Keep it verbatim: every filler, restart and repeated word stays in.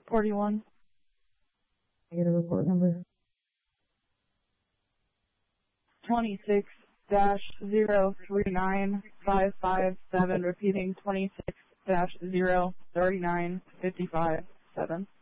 forty-one. I get a report number. twenty-six dash zero three nine five five seven, repeating twenty-six dash zero three nine five five seven.